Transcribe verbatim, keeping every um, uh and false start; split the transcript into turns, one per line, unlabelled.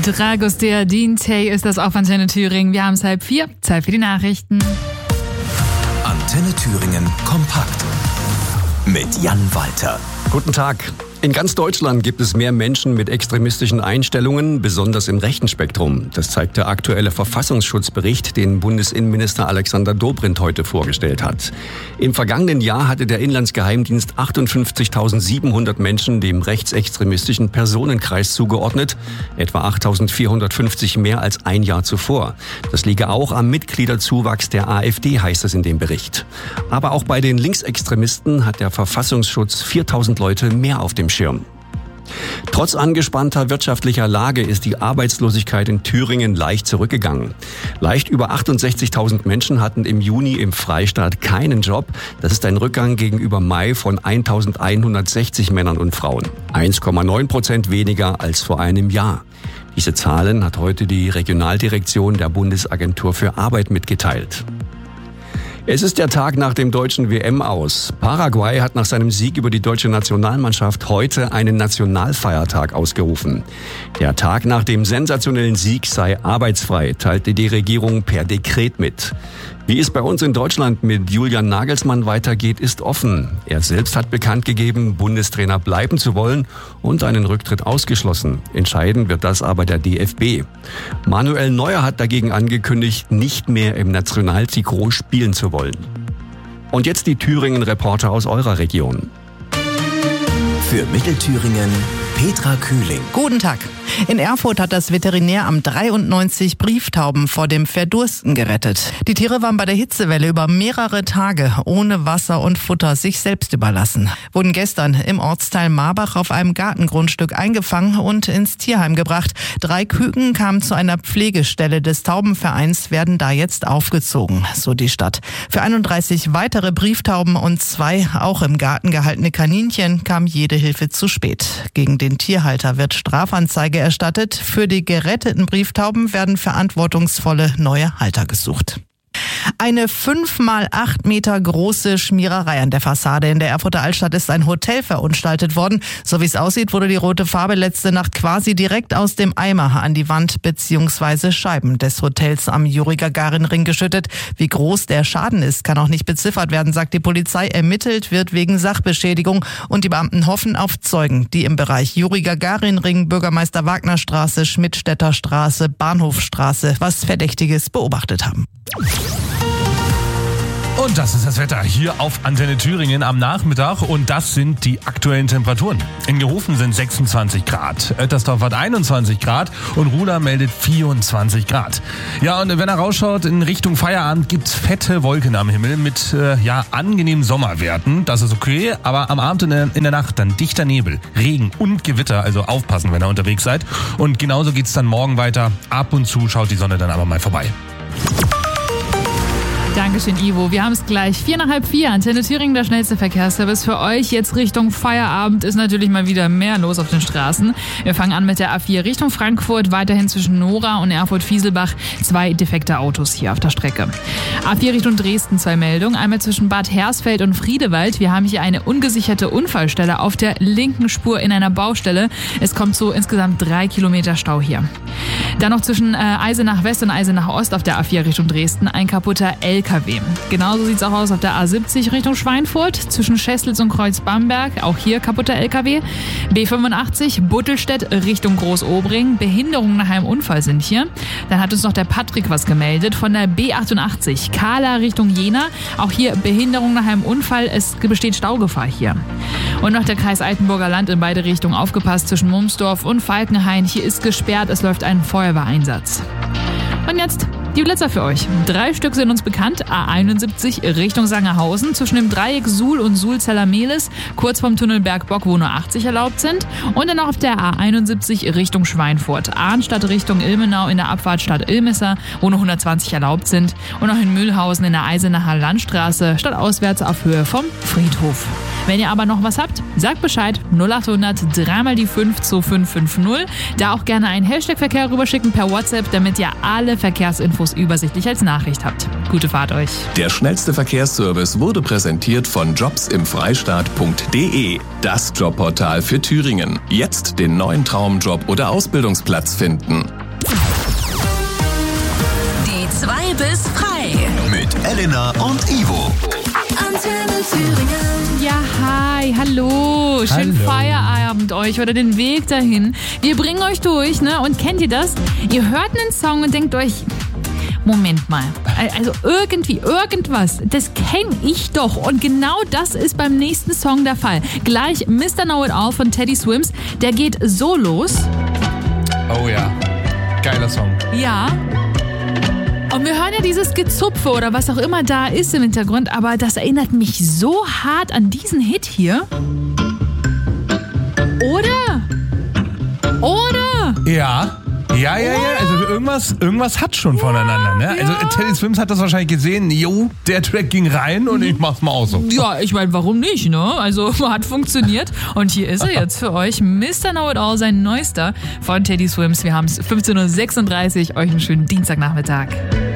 Dragostea Dintey ist das auf Antenne Thüringen. Wir haben es halb vier. Zeit für die Nachrichten.
Antenne Thüringen kompakt mit Jan Walter.
Guten Tag. In ganz Deutschland gibt es mehr Menschen mit extremistischen Einstellungen, besonders im rechten Spektrum. Das zeigt der aktuelle Verfassungsschutzbericht, den Bundesinnenminister Alexander Dobrindt heute vorgestellt hat. Im vergangenen Jahr hatte der Inlandsgeheimdienst achtundfünfzigtausendsiebenhundert Menschen dem rechtsextremistischen Personenkreis zugeordnet, etwa achttausendvierhundertfünfzig mehr als ein Jahr zuvor. Das liege auch am Mitgliederzuwachs der AfD, heißt es in dem Bericht. Aber auch bei den Linksextremisten hat der Verfassungsschutz viertausend Leute mehr auf dem Schirm. Trotz angespannter wirtschaftlicher Lage ist die Arbeitslosigkeit in Thüringen leicht zurückgegangen. Leicht über achtundsechzigtausend Menschen hatten im Juni im Freistaat keinen Job. Das ist ein Rückgang gegenüber Mai von eintausendeinhundertsechzig Männern und Frauen. eins Komma neun Prozent weniger als vor einem Jahr. Diese Zahlen hat heute die Regionaldirektion der Bundesagentur für Arbeit mitgeteilt. Es ist der Tag nach dem deutschen W M-Aus. Paraguay hat nach seinem Sieg über die deutsche Nationalmannschaft heute einen Nationalfeiertag ausgerufen. Der Tag nach dem sensationellen Sieg sei arbeitsfrei, teilte die Regierung per Dekret mit. Wie es bei uns in Deutschland mit Julian Nagelsmann weitergeht, ist offen. Er selbst hat bekannt gegeben, Bundestrainer bleiben zu wollen und einen Rücktritt ausgeschlossen. Entscheiden wird das aber der D F B. Manuel Neuer hat dagegen angekündigt, nicht mehr im Nationaltrikot spielen zu wollen. Und jetzt die Thüringen-Reporter aus eurer Region.
Für Mittelthüringen Petra Kühling.
Guten Tag. In Erfurt hat das Veterinäramt dreiundneunzig Brieftauben vor dem Verdursten gerettet. Die Tiere waren bei der Hitzewelle über mehrere Tage ohne Wasser und Futter sich selbst überlassen. Wurden gestern im Ortsteil Marbach auf einem Gartengrundstück eingefangen und ins Tierheim gebracht. Drei Küken kamen zu einer Pflegestelle des Taubenvereins, werden da jetzt aufgezogen, so die Stadt. Für einunddreißig weitere Brieftauben und zwei auch im Garten gehaltene Kaninchen kam jede Hilfe zu spät. Gegen den Tierhalter wird Strafanzeige erstattet. Für die geretteten Brieftauben werden verantwortungsvolle neue Halter gesucht. Eine fünf mal acht Meter große Schmiererei an der Fassade in der Erfurter Altstadt ist ein Hotel verunstaltet worden. So wie es aussieht, wurde die rote Farbe letzte Nacht quasi direkt aus dem Eimer an die Wand bzw. Scheiben des Hotels am Juri-Gagarin-Ring geschüttet. Wie groß der Schaden ist, kann auch nicht beziffert werden, sagt die Polizei. Ermittelt wird wegen Sachbeschädigung und die Beamten hoffen auf Zeugen, die im Bereich Juri-Gagarin-Ring, Bürgermeister-Wagner-Straße, Schmidtstädter-Straße, Bahnhofstraße was Verdächtiges beobachtet haben.
Und das ist das Wetter hier auf Antenne Thüringen am Nachmittag und das sind die aktuellen Temperaturen. In Gehofen sind sechsundzwanzig Grad, Oettersdorf hat einundzwanzig Grad und Ruda meldet vierundzwanzig Grad. Ja, und wenn er rausschaut in Richtung Feierabend gibt's fette Wolken am Himmel mit äh, ja angenehmen Sommerwerten. Das ist okay, aber am Abend in der, in der Nacht dann dichter Nebel, Regen und Gewitter, also aufpassen, wenn ihr unterwegs seid. Und genauso geht's dann morgen weiter. Ab und zu schaut die Sonne dann aber mal vorbei.
Dankeschön, Ivo. Wir haben es gleich. Vier nach halb vier. Antenne Thüringen, der schnellste Verkehrsservice für euch. Jetzt Richtung Feierabend ist natürlich mal wieder mehr los auf den Straßen. Wir fangen an mit der A vier Richtung Frankfurt. Weiterhin zwischen Nora und Erfurt-Fieselbach zwei defekte Autos hier auf der Strecke. A vier Richtung Dresden zwei Meldungen. Einmal zwischen Bad Hersfeld und Friedewald. Wir haben hier eine ungesicherte Unfallstelle auf der linken Spur in einer Baustelle. Es kommt so insgesamt drei Kilometer Stau hier. Dann noch zwischen äh, Eisenach West und Eisenach Ost auf der A vier Richtung Dresden ein kaputter L K W. Genauso sieht es auch aus auf der A siebzig Richtung Schweinfurt, zwischen Schäßlitz und Kreuz-Bamberg, auch hier kaputter L K W. B fünfundachtzig Buttelstedt Richtung Groß-Obring, Behinderungen nach einem Unfall sind hier. Dann hat uns noch der Patrick was gemeldet von der B achtundachtzig Kahla Richtung Jena, auch hier Behinderung nach einem Unfall, es besteht Staugefahr hier. Und noch der Kreis Altenburger Land in beide Richtungen, aufgepasst zwischen Mumsdorf und Falkenhain, hier ist gesperrt, es läuft ein Feuerwehreinsatz. Und jetzt die Blitzer für euch. Drei Stück sind uns bekannt. A einundsiebzig Richtung Sangerhausen, zwischen dem Dreieck Suhl und Suhl-Zellermehlis, kurz vom Tunnel Bergbock, wo nur achtzig erlaubt sind. Und dann noch auf der A einundsiebzig Richtung Schweinfurt. Arnstadt Richtung Ilmenau in der Abfahrt Stadt Ilmesser, wo nur hundertzwanzig erlaubt sind. Und noch in Mühlhausen in der Eisenacher Landstraße, stadtauswärts auf Höhe vom Friedhof. Wenn ihr aber noch was habt, sagt Bescheid. null acht hundert drei mal die fünf zwei fünf fünf null. Da auch gerne einen Hashtag-Verkehr rüberschicken per WhatsApp, damit ihr alle Verkehrsinfos übersichtlich als Nachricht habt. Gute Fahrt euch.
Der schnellste Verkehrsservice wurde präsentiert von jobs im freistaat punkt de. Das Jobportal für Thüringen. Jetzt den neuen Traumjob oder Ausbildungsplatz finden.
Die zwei bis frei.
Mit Elena und Ivo.
Antenne Thüringen.
Ja, hi, hallo. Schönen
Hallo.
Feierabend euch oder den Weg dahin. Wir bringen euch durch, ne? Und kennt ihr das? Ihr hört einen Song und denkt euch, Moment mal, also irgendwie, irgendwas, das kenne ich doch. Und genau das ist beim nächsten Song der Fall. Gleich Mister Know-It-All von Teddy Swims, der geht so los.
Oh ja, geiler Song.
Ja. Und wir hören ja dieses Gezupfe oder was auch immer da ist im Hintergrund, aber das erinnert mich so hart an diesen Hit hier. Oder? Oder?
Ja. Ja, ja, ja, also irgendwas, irgendwas hat schon voneinander, ne? Also Teddy Swims hat das wahrscheinlich gesehen, jo, der Track ging rein und ich mach's mal auch so.
Ja, ich meine, warum nicht, ne? Also hat funktioniert und hier ist er jetzt für euch, Mister Know-It-All, sein neuester von Teddy Swims. Wir haben es fünfzehn Uhr sechsunddreißig, euch einen schönen Dienstagnachmittag.